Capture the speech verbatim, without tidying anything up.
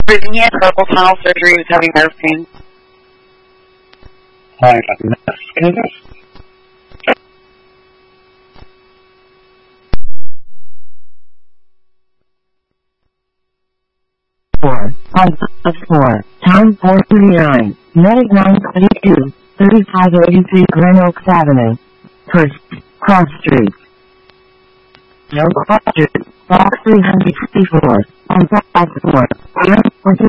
Virginia, carpal tunnel surgery, was having nerve pain. Hi, Doctor Ness. Can you Four, five of four, time four thirty-nine, medic nine thirty-two, thirty-five eighty-three Glen Oaks Avenue. First, Cross Street. No Cross Street, box three hundred fifty-four, on five four, one, four two